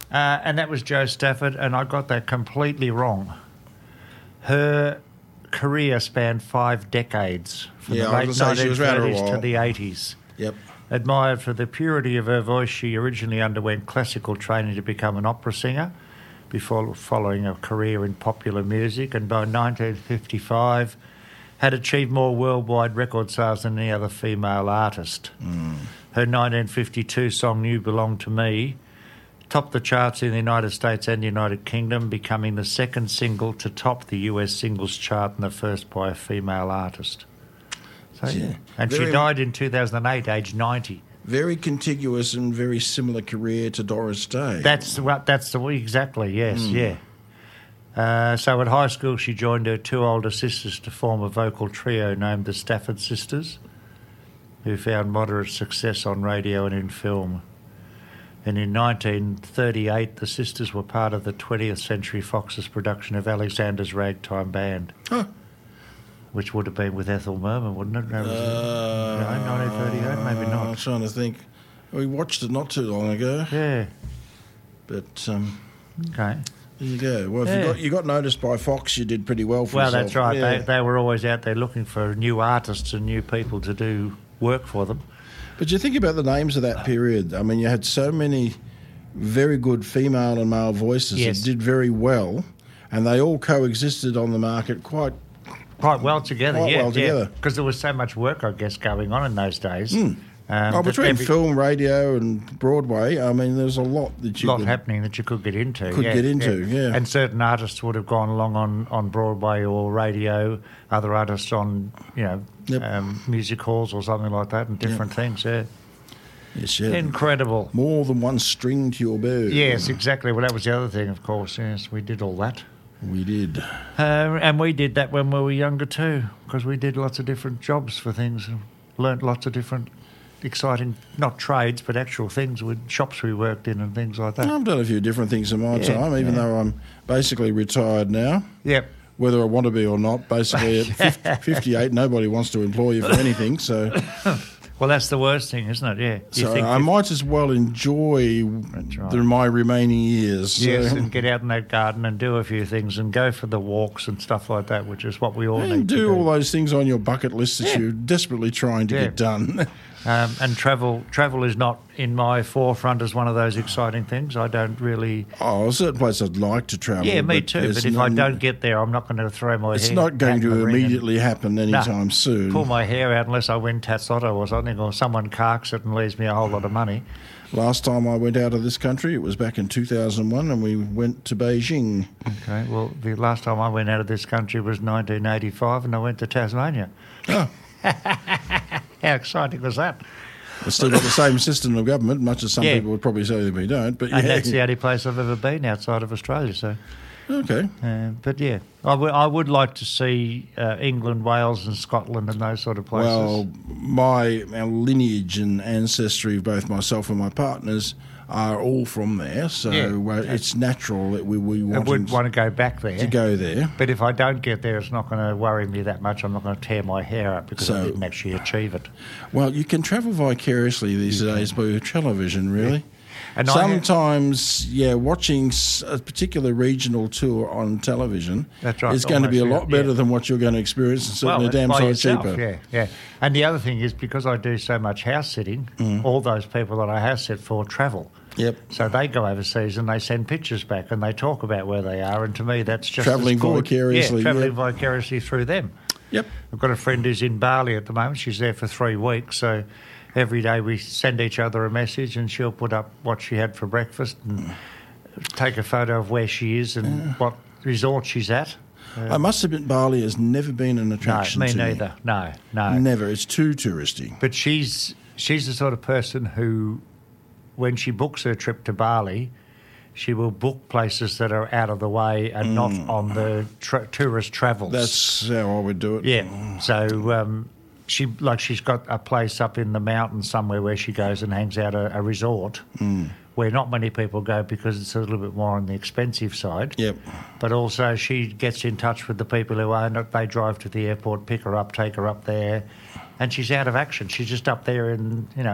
And that was Jo Stafford, and I got that completely wrong. Her career spanned 5 decades, from the late 1930s to the 80s. Yep. Admired for the purity of her voice, she originally underwent classical training to become an opera singer before following a career in popular music, and by 1955 had achieved more worldwide record sales than any other female artist. Her 1952 song You Belong to Me topped the charts in the United States and United Kingdom, becoming the second single to top the US singles chart and the first by a female artist. So, yeah. And she died in 2008, aged 90. Very contiguous and very similar career to Doris Day. Exactly, yes, yeah. So at high school, she joined her 2 older sisters to form a vocal trio named the Stafford Sisters, who found moderate success on radio and in film. And in 1938, the sisters were part of the 20th Century Fox's production of Alexander's Ragtime Band, which would have been with Ethel Merman, wouldn't it? That was 1938, maybe not. I'm trying to think. We watched it not too long ago. Yeah. But, okay. There you go. Well, if you got noticed by Fox, you did pretty well for yourself. Well, that's right. Yeah. They were always out there looking for new artists and new people to do work for them. But you think about the names of that period. I mean, you had so many very good female and male voices that did very well, and they all coexisted on the market quite well together. Because there was so much work, I guess, going on in those days. Between film, radio, and Broadway, I mean, there's a lot that happening that you could get into. Yeah. And certain artists would have gone along on Broadway or radio. Other artists on, music halls or something like that, and different things. Yeah. Yes, yeah. Incredible. More than one string to your bow. Yes, exactly. Well, that was the other thing, of course. Yes, we did all that. We did. And we did that when we were younger too, because we did lots of different jobs for things and learnt lots of different exciting, not trades, but actual things with shops we worked in and things like that. I've done a few different things in my time, even though I'm basically retired now. Yep. Whether I want to be or not, basically at 58, nobody wants to employ you for anything, so... Well, that's the worst thing, isn't it? Yeah. So I might as well enjoy my remaining years. Yes, and get out in that garden and do a few things and go for the walks and stuff like that, which is what we all need to do. And do all those things on your bucket list that you're desperately trying to get done. And travel is not in my forefront as one of those exciting things. I don't really... Oh, a certain place I'd like to travel. Yeah, me too, but if I don't get there, I'm not going to throw my hair... It's not going to immediately happen anytime soon. Pull my hair out unless I win Tatsotto or something, or someone carks it and leaves me a whole lot of money. Last time I went out of this country, it was back in 2001, and we went to Beijing. Okay, well, the last time I went out of this country was 1985, and I went to Tasmania. Oh. How exciting was that? We've still got the same system of government, much as some people would probably say that we don't. But and that's the only place I've ever been outside of Australia. So, okay. But yeah, I would like to see England, Wales, and Scotland and those sort of places. Well, our lineage and ancestry of both myself and my partners are all from there, so it's natural that we want to go back there. To go there. But if I don't get there, it's not going to worry me that much. I'm not going to tear my hair up because I didn't actually achieve it. Well, you can travel vicariously these days by television, really. Yeah. And sometimes, watching a particular regional tour on television is going to be a lot better than what you're going to experience, and certainly a damn sight cheaper. Yeah. And the other thing is, because I do so much house sitting, all those people that I house sit for travel. Yep. So they go overseas and they send pictures back and they talk about where they are, and to me that's just travelling vicariously. Yeah, travelling vicariously through them. Yep. I've got a friend who's in Bali at the moment. She's there for 3 weeks, so every day we send each other a message, and she'll put up what she had for breakfast and take a photo of where she is and what resort she's at. I must admit, Bali has never been an attraction to me. No, me neither. No. Never. It's too touristy. But she's the sort of person who, when she books her trip to Bali, she will book places that are out of the way and not on the tourist travels. That's how I would do it. Yeah. So she's got a place up in the mountains somewhere where she goes and hangs out a resort where not many people go because it's a little bit more on the expensive side. Yep. But also she gets in touch with the people who own it. They drive to the airport, pick her up, take her up there, and she's out of action. She's just up there in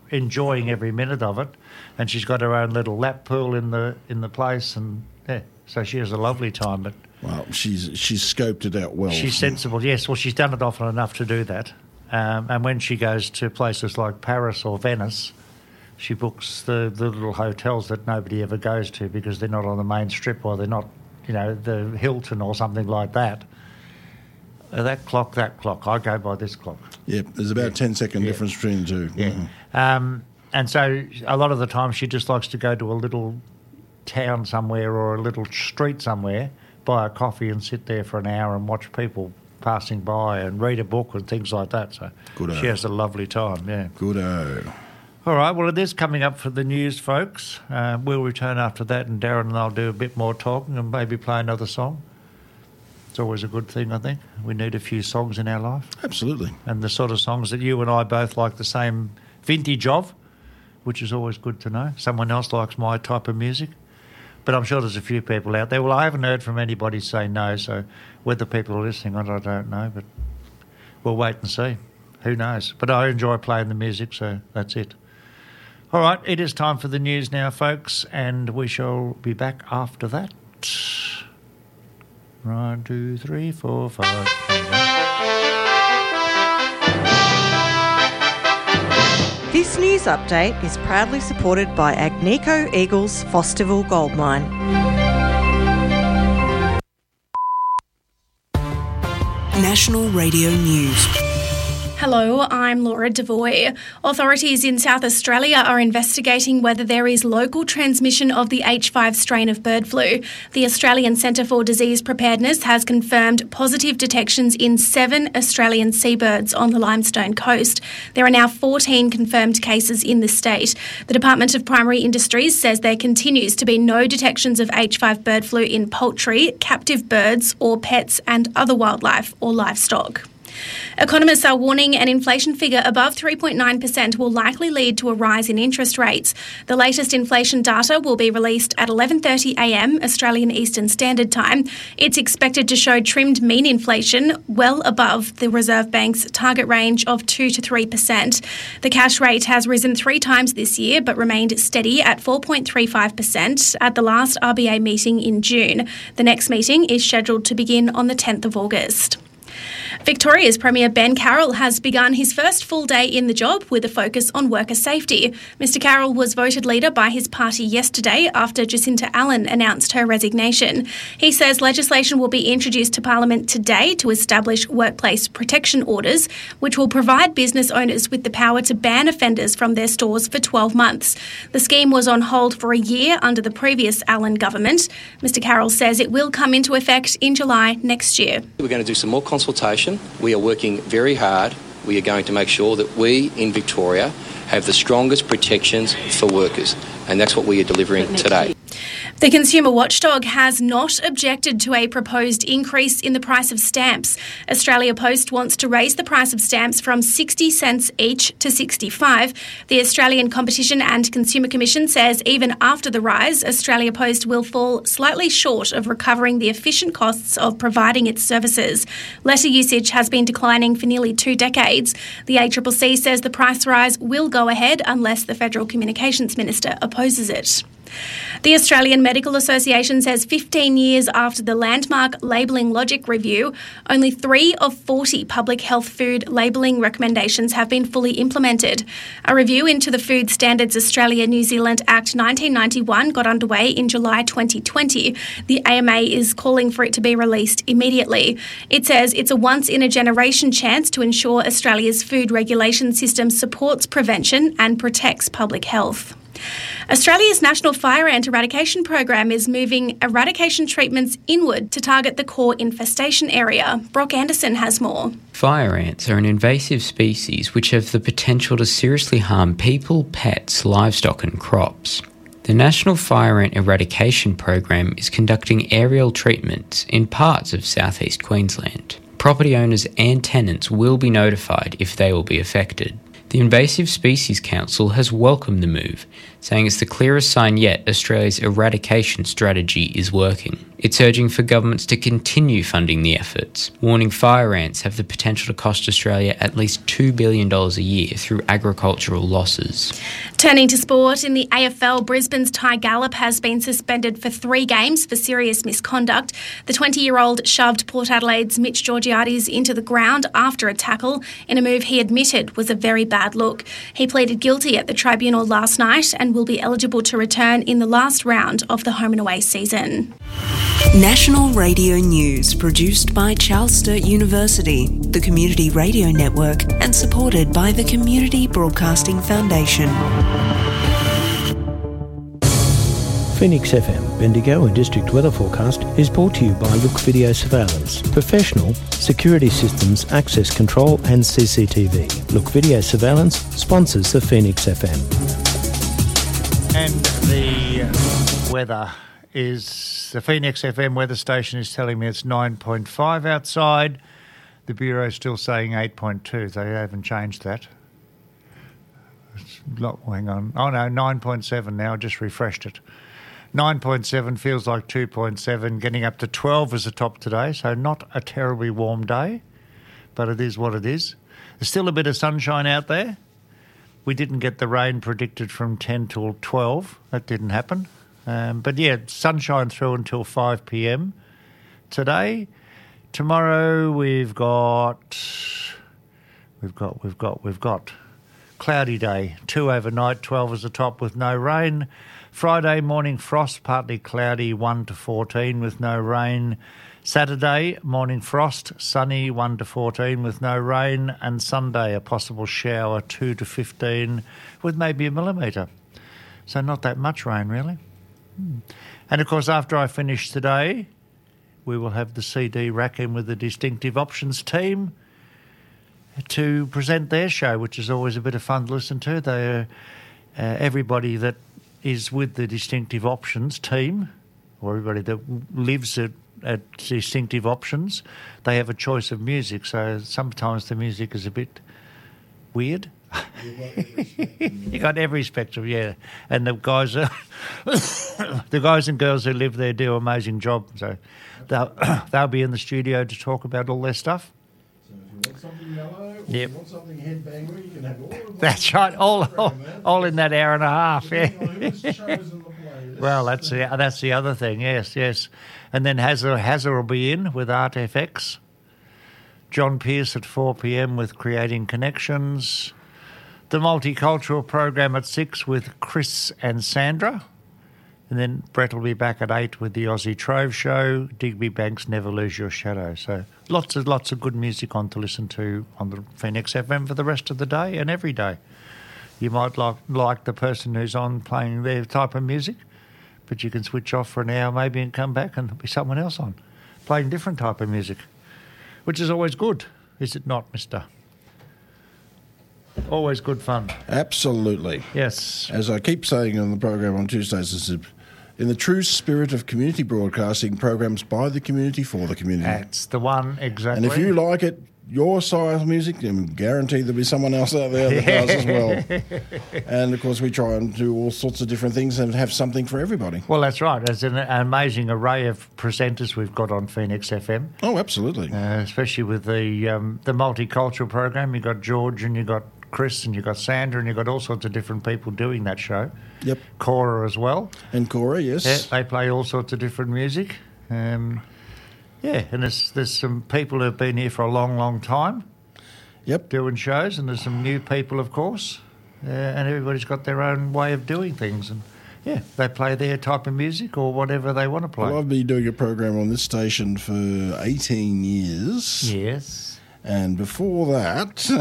enjoying every minute of it. And she's got her own little lap pool in the place, and so she has a lovely time. But well, she's scoped it out well. She's sensible, yes. Well, she's done it often enough to do that. And when she goes to places like Paris or Venice, she books the little hotels that nobody ever goes to because they're not on the main strip, or they're not, the Hilton or something like that. That clock. I go by this clock. Yeah, there's about a 10-second difference between the two. Yeah. Mm-hmm. And so a lot of the time she just likes to go to a little town somewhere or a little street somewhere, buy a coffee and sit there for an hour and watch people passing by and read a book and things like that. So she has a lovely time, yeah. Good-o. All right, well, it is coming up for the news, folks. We'll return after that, and Darren and I'll do a bit more talking and maybe play another song. It's always a good thing, I think. We need a few songs in our life. Absolutely. And the sort of songs that you and I both like the same vintage of, which is always good to know. Someone else likes my type of music. But I'm sure there's a few people out there. Well, I haven't heard from anybody say no, so whether people are listening or not, I don't know. But we'll wait and see. Who knows? But I enjoy playing the music, so that's it. All right, it is time for the news now, folks, and we shall be back after that. 1, 2, 3, 4, 5. This news update is proudly supported by Agnico Eagle's Fosterville Gold Mine. National Radio News. Hello, I'm Laura Devoy. Authorities in South Australia are investigating whether there is local transmission of the H5 strain of bird flu. The Australian Centre for Disease Preparedness has confirmed positive detections in 7 Australian seabirds on the Limestone Coast. There are now 14 confirmed cases in the state. The Department of Primary Industries says there continues to be no detections of H5 bird flu in poultry, captive birds or pets and other wildlife or livestock. Economists are warning an inflation figure above 3.9% will likely lead to a rise in interest rates. The latest inflation data will be released at 11:30am Australian Eastern Standard Time. It's expected to show trimmed mean inflation well above the Reserve Bank's target range of 2 to 3%. The cash rate has risen 3 times this year but remained steady at 4.35% at the last RBA meeting in June. The next meeting is scheduled to begin on the 10th of August. Victoria's Premier Ben Carroll has begun his first full day in the job with a focus on worker safety. Mr Carroll was voted leader by his party yesterday after Jacinta Allen announced her resignation. He says legislation will be introduced to Parliament today to establish workplace protection orders, which will provide business owners with the power to ban offenders from their stores for 12 months. The scheme was on hold for a year under the previous Allen government. Mr Carroll says it will come into effect in July next year. We're going to do some more consultation. We are working very hard. We are going to make sure that we in Victoria have the strongest protections for workers, and that's what we are delivering today. The Consumer Watchdog has not objected to a proposed increase in the price of stamps. Australia Post wants to raise the price of stamps from 60 cents each to 65. The Australian Competition and Consumer Commission says even after the rise, Australia Post will fall slightly short of recovering the efficient costs of providing its services. Letter usage has been declining for nearly 2 decades. The ACCC says the price rise will go ahead unless the Federal Communications Minister opposes it. The Australian Medical Association says 15 years after the landmark labelling logic review, only 3 of 40 public health food labelling recommendations have been fully implemented. A review into the Food Standards Australia-New Zealand Act 1991 got underway in July 2020. The AMA is calling for it to be released immediately. It says it's a once-in-a-generation chance to ensure Australia's food regulation system supports prevention and protects public health. Australia's National Fire Ant Eradication Program is moving eradication treatments inward to target the core infestation area. Brock Anderson has more. Fire ants are an invasive species which have the potential to seriously harm people, pets, livestock and crops. The National Fire Ant Eradication Program is conducting aerial treatments in parts of southeast Queensland. Property owners and tenants will be notified if they will be affected. The Invasive Species Council has welcomed the move, saying it's the clearest sign yet Australia's eradication strategy is working. It's urging for governments to continue funding the efforts, warning fire ants have the potential to cost Australia at least $2 billion a year through agricultural losses. Turning to sport, in the AFL, Brisbane's Ty Gallop has been suspended for 3 games for serious misconduct. The 20-year-old shoved Port Adelaide's Mitch Georgiades into the ground after a tackle in a move he admitted was a very bad look. He pleaded guilty at the tribunal last night and will be eligible to return in the last round of the home and away season. National Radio News, produced by Charles Sturt University, the Community Radio Network, and supported by the Community Broadcasting Foundation. Phoenix FM, Bendigo and District Weather Forecast is brought to you by Look Video Surveillance. Professional security systems, access control and CCTV. Look Video Surveillance sponsors the Phoenix FM. And the weather is, the Phoenix FM weather station is telling me it's 9.5 outside. The Bureau is still saying 8.2. They haven't changed that. It's not, hang on. Oh no, 9.7 now. I just refreshed it. 9.7 feels like 2.7, getting up to 12 as the top today, so not a terribly warm day, but it is what it is. There's still a bit of sunshine out there. We didn't get the rain predicted from 10 till 12. That didn't happen. But yeah, sunshine through until 5 p.m. today. Tomorrow we've got cloudy day, 2 overnight, 12 as the top with no rain. Friday morning frost, partly cloudy, 1 to 14 with no rain. Saturday morning frost, sunny, 1 to 14 with no rain. And Sunday a possible shower, 2 to 15 with maybe a millimetre. So not that much rain really. And of course after I finish today, we will have the CD rack in with the Distinctive Options team to present their show, which is always a bit of fun to listen to. They're everybody that is with the Distinctive Options team, or everybody that lives at Distinctive Options, they have a choice of music. So sometimes the music is a bit weird. You got every spectrum, yeah. And the guys, the guys and girls who live there do an amazing job. So they'll be in the studio to talk about all their stuff. So if you want something mellow, or yep. you want something headbanger, you can have all of that's right, all in that hour and a half. Yeah. Well, that's the other thing. Yes. And then Hazza will be in with Art FX. John Pierce at 4 p.m. with Creating Connections. The multicultural program at 6 with Chris and Sandra. And then Brett will be back at 8 with the Aussie Trove Show. Digby Banks, Never Lose Your Shadow. So lots of good music on to listen to on the Phoenix FM for the rest of the day and every day. You might like the person who's on playing their type of music, but you can switch off for an hour maybe and come back and there'll be someone else on playing different type of music, which is always good, is it not, mister? Always good fun. Absolutely. Yes. As I keep saying on the program on Tuesdays, it's in the true spirit of community broadcasting, programs by the community for the community. That's the one, exactly. And if you like it, your style of music, I'm guaranteed there'll be someone else out there that does as well. And, of course, we try and do all sorts of different things and have something for everybody. Well, that's right. There's an amazing array of presenters we've got on Phoenix FM. Oh, absolutely. Especially with the multicultural program. You've got George and you've got Chris and you've got Sandra and you've got all sorts of different people doing that show. Yep. Cora as well. And Cora, yes. Yeah, they play all sorts of different music. Yeah, and there's some people who have been here for a long, long time. Yep. Doing shows, and there's some new people, of course. And everybody's got their own way of doing things. And, yeah, they play their type of music or whatever they want to play. Well, I've been doing a program on this station for 18 years. Yes. And before that,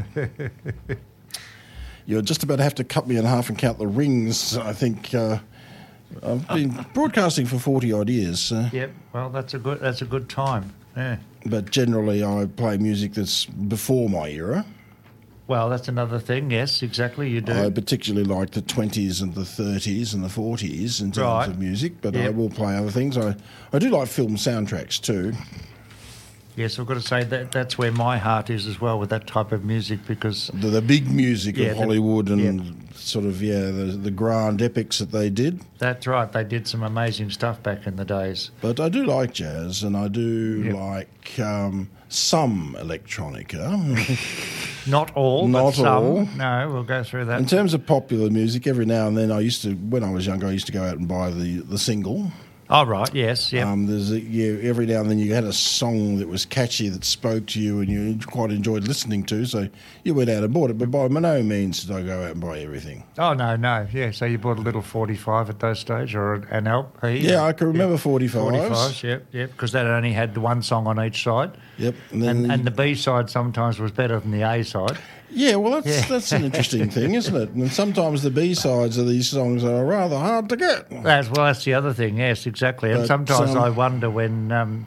you'll just about have to cut me in half and count the rings. I think I've been broadcasting for 40-odd years. Yep, well, that's a good time, yeah. But generally I play music that's before my era. Well, that's another thing, yes, exactly, you do. I particularly like the 20s and the 30s and the 40s in terms of music, but I will play other things. I do like film soundtracks too. Yes, I've got to say that's where my heart is as well with that type of music, because the big music of Hollywood and sort of the grand epics that they did. That's right. They did some amazing stuff back in the days. But I do like jazz, and I do like some electronica. Not all. Not but some. all. No, we'll go through that. In terms of popular music, every now and then when I was younger, I used to go out and buy the single. Oh, right, yes, yeah. Every now and then you had a song that was catchy that spoke to you and you quite enjoyed listening to, so you went out and bought it, but by no means did I go out and buy everything. Oh, no, yeah, so you bought a little 45 at those stage, or an LP? Yeah, I can remember 45s. 45s, yeah, because that only had the one song on each side. Yep. And the B side sometimes was better than the A side. Yeah, well, that's an interesting thing, isn't it? And sometimes the B-sides of these songs are rather hard to get. That's the other thing, yes, exactly. And sometimes I wonder when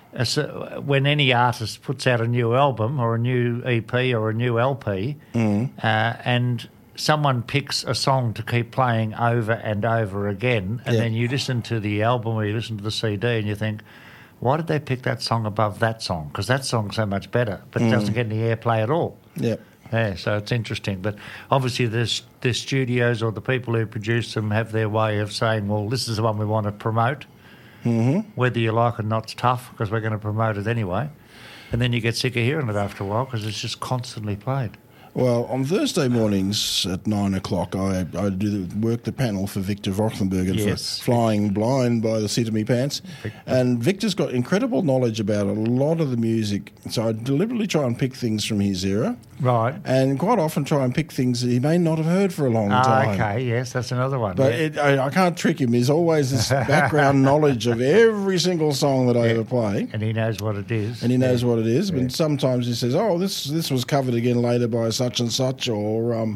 any artist puts out a new album or a new EP or a new LP and someone picks a song to keep playing over and over again, and then you listen to the album or you listen to the CD and you think, why did they pick that song above that song? Because that song's so much better, but it doesn't get any airplay at all. Yep. Yeah, so it's interesting. But obviously the studios or the people who produce them have their way of saying, well, this is the one we want to promote. Mm-hmm. Whether you like it or not, it's tough because we're going to promote it anyway. And then you get sick of hearing it after a while because it's just constantly played. Well, on Thursday mornings at 9 o'clock, I work the panel for Victor Rothenberger for Flying Blind by the seat of me pants. And Victor's got incredible knowledge about a lot of the music. So I deliberately try and pick things from his era. Right. And quite often try and pick things that he may not have heard for a long time. Okay, yes, that's another one. But I can't trick him. There's always this background knowledge of every single song that I ever play. And he knows what it is. And he knows what it is. But sometimes he says, oh, this was covered again later by such and such, or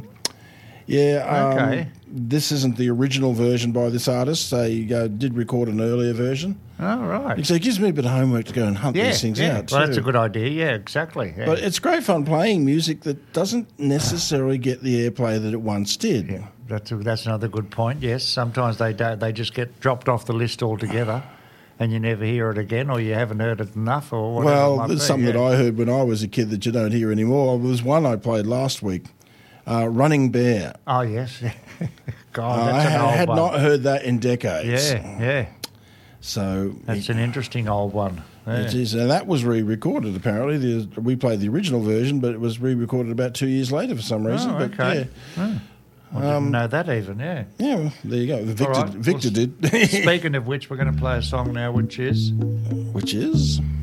this isn't the original version by this artist. They did record an earlier version. Oh, right. So it gives me a bit of homework to go and hunt these things out. Well, that's a good idea. Yeah, exactly. Yeah. But it's great fun playing music that doesn't necessarily get the airplay that it once did. Yeah, that's another good point. Yes, sometimes they just get dropped off the list altogether. And you never hear it again, or you haven't heard it enough, or whatever. Well, there's some that I heard when I was a kid that you don't hear anymore. There was one I played last week, Running Bear. Oh, yes. God, that's an old one. I had not heard that in decades. Yeah. So that's an interesting old one. Yeah. It is, and that was re-recorded, apparently. We played the original version, but it was re-recorded about 2 years later for some reason. Oh, okay. I didn't know that even, Yeah, well, there you go. Victor did. Speaking of which, we're going to play a song now, which is? Which is?